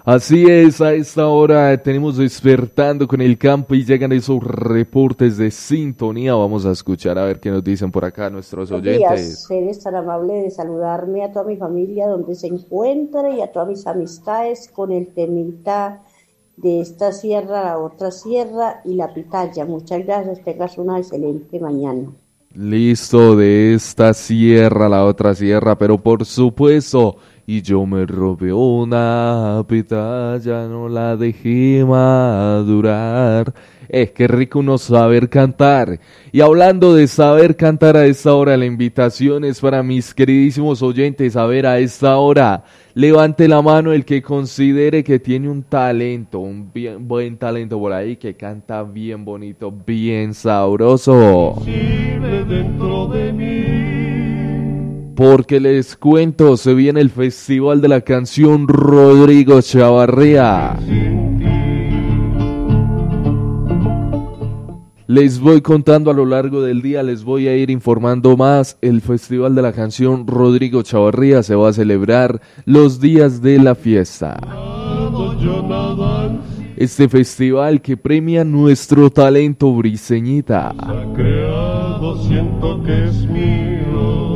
Así es, a esta hora tenemos Despertando con el Campo y llegan esos reportes de sintonía. Vamos a escuchar a ver qué nos dicen por acá nuestros Buenos oyentes. días, eres tan amable de saludarme a toda mi familia donde se encuentra y a todas mis amistades con el temita de esta sierra, la otra sierra y la pitaya. Muchas gracias, tengas una excelente mañana. Listo, de esta sierra a la otra sierra, pero por supuesto, y yo me robé una pitaya, no la dejé madurar. Qué rico uno saber cantar. Y hablando de saber cantar a esta hora, la invitación es para mis queridísimos oyentes. A ver, a esta hora, levante la mano el que considere que tiene un talento, buen talento por ahí, que canta bien bonito, bien sabroso. Dentro de mí. Porque les cuento, se viene el Festival de la Canción Rodrigo Chavarría. Les voy contando a lo largo del día, les voy a ir informando más. El Festival de la Canción Rodrigo Chavarría se va a celebrar los días de la fiesta. Este festival que premia nuestro talento briseñita. Siento que es mío.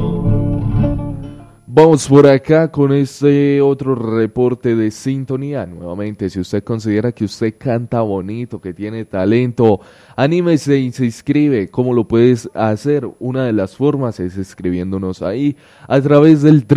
Vamos por acá con este otro reporte de sintonía. Nuevamente, si usted considera que usted canta bonito, que tiene talento, anímese y se inscribe. ¿Cómo lo puedes hacer? Una de las formas es escribiéndonos ahí a través del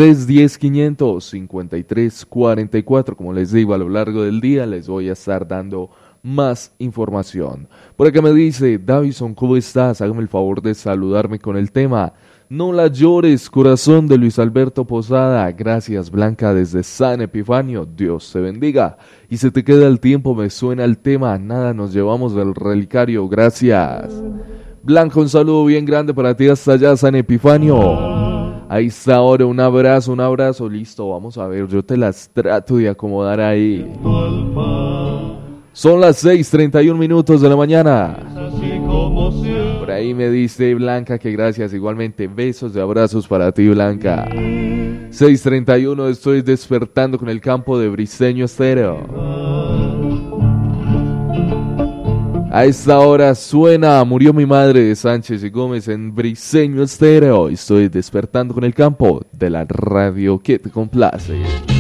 310-553-44. Como les digo, a lo largo del día les voy a estar dando más información. Por acá me dice, Davison, ¿cómo estás? Hágame el favor de saludarme con el tema No la llores, corazón, de Luis Alberto Posada. Gracias, Blanca, desde San Epifanio. Dios te bendiga. Y se te queda el tiempo, me suena el tema Nada nos llevamos del relicario. Gracias. Blanca, un saludo bien grande para ti hasta allá, San Epifanio. Ahí está ahora, un abrazo, listo, vamos a ver, yo te las trato de acomodar ahí. Son las 6:31 de la mañana. Por ahí me dice Blanca que gracias, igualmente besos y abrazos para ti, Blanca. 6:31, estoy despertando con el campo de Briseño Estéreo. A esta hora suena Murió mi madre de Sánchez y Gómez en Briseño Estéreo. Estoy despertando con el campo de la radio que te complace.